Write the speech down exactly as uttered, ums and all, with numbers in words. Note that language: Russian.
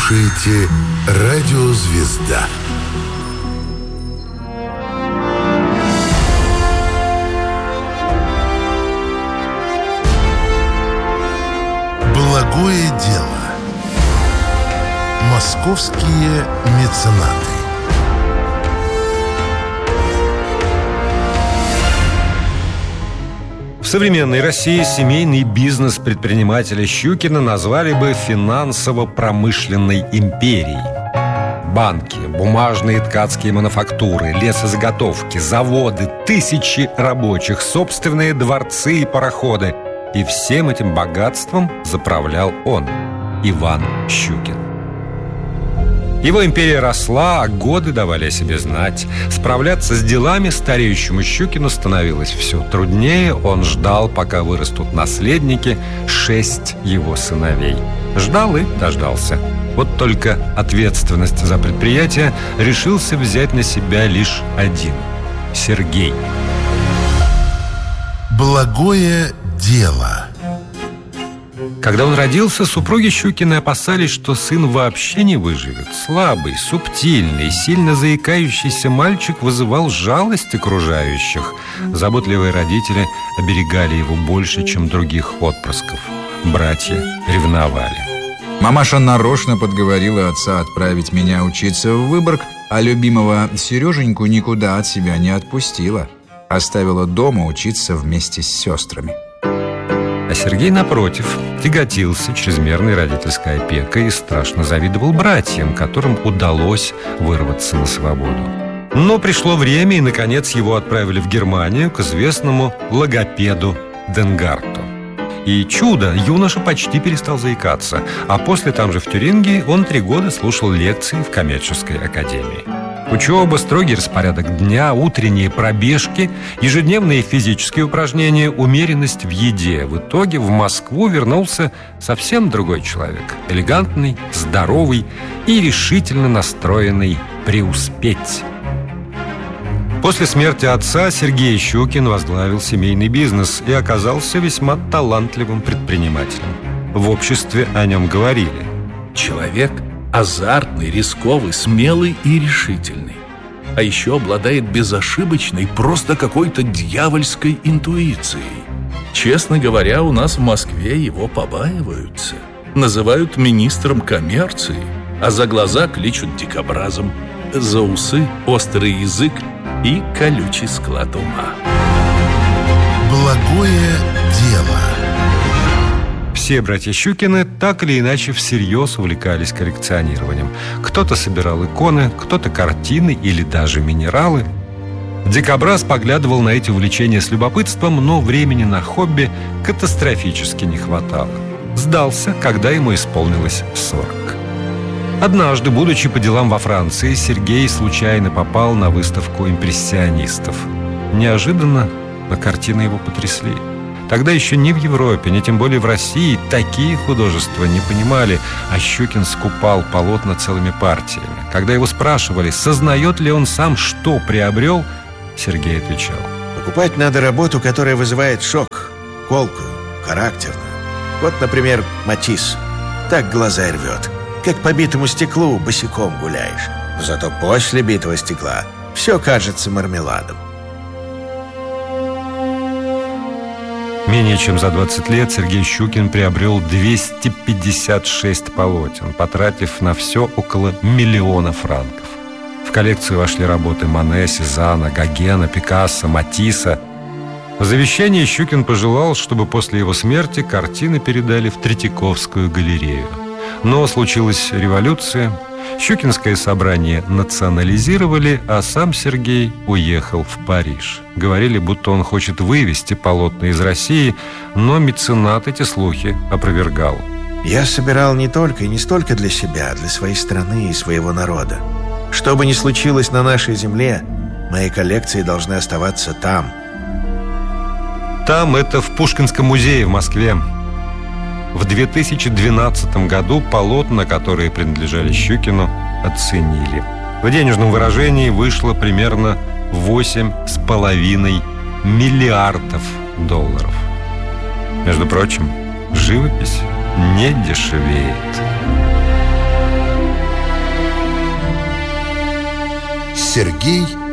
слушаете «Радио Звезда». Благое дело. Московские меценаты. В современной России семейный бизнес предпринимателя Щукина назвали бы финансово-промышленной империей. Банки, бумажные ткацкие мануфактуры, лесозаготовки, заводы, тысячи рабочих, собственные дворцы и пароходы. И всем этим богатством заправлял он, Иван Щукин. Его империя росла, а годы давали о себе знать. Справляться с делами стареющему Щукину становилось все труднее. Он ждал, пока вырастут наследники, шесть его сыновей. Ждал и дождался. Вот только ответственность за предприятие решился взять на себя лишь один – Сергей. Благое дело. Когда он родился, супруги Щукины опасались, что сын вообще не выживет. Слабый, субтильный, сильно заикающийся мальчик вызывал жалость окружающих. Заботливые родители оберегали его больше, чем других отпрысков. Братья ревновали. Мамаша нарочно подговорила отца отправить меня учиться в Выборг, а любимого Сереженьку никуда от себя не отпустила. Оставила дома учиться вместе с сестрами. А Сергей, напротив, тяготился чрезмерной родительской опекой и страшно завидовал братьям, которым удалось вырваться на свободу. Но пришло время, и, наконец, его отправили в Германию к известному логопеду Денгарту. И чудо, юноша почти перестал заикаться, а после там же в Тюрингии он три года слушал лекции в коммерческой академии. Учеба, строгий распорядок дня, утренние пробежки, ежедневные физические упражнения, умеренность в еде. В итоге в Москву вернулся совсем другой человек. Элегантный, здоровый и решительно настроенный преуспеть. После смерти отца Сергей Щукин возглавил семейный бизнес и оказался весьма талантливым предпринимателем. В обществе о нем говорили: человек азартный, рисковый, смелый и решительный. А еще обладает безошибочной, просто какой-то дьявольской интуицией. Честно говоря, у нас в Москве его побаиваются. Называют министром коммерции, а за глаза кличут дикобразом. За усы острый язык и колючий склад ума. Благое дело. Все братья Щукины так или иначе всерьез увлекались коллекционированием. Кто-то собирал иконы, кто-то картины или даже минералы. Дикобраз поглядывал на эти увлечения с любопытством, но времени на хобби катастрофически не хватало. Сдался, когда ему исполнилось сорок. Однажды, будучи по делам во Франции, Сергей случайно попал на выставку импрессионистов. Неожиданно, но картины его потрясли. Тогда еще ни в Европе, ни тем более в России такие художества не понимали, а Щукин скупал полотна целыми партиями. Когда его спрашивали, сознает ли он сам, что приобрел, Сергей отвечал: покупать надо работу, которая вызывает шок, колкую, характерную. Вот, например, Матисс. Так глаза и рвет. Как по битому стеклу босиком гуляешь. Но зато после битого стекла все кажется мармеладом. Менее чем за двадцать лет Сергей Щукин приобрел двести пятьдесят шесть полотен, потратив на все около миллиона франков. В коллекцию вошли работы Мане, Сезанна, Гогена, Пикассо, Матисса. В завещании Щукин пожелал, чтобы после его смерти картины передали в Третьяковскую галерею. Но случилась революция, Щукинское собрание национализировали, а сам Сергей уехал в Париж. Говорили, будто он хочет вывести полотна из России, но меценат эти слухи опровергал. Я собирал не только и не столько для себя, а для своей страны и своего народа. Что бы ни случилось на нашей земле, мои коллекции должны оставаться там. Там это в Пушкинском музее в Москве. В две тысячи двенадцатом году полотна, которые принадлежали Щукину, оценили. В денежном выражении вышло примерно восемь с половиной миллиардов долларов. Между прочим, живопись не дешевеет. Сергей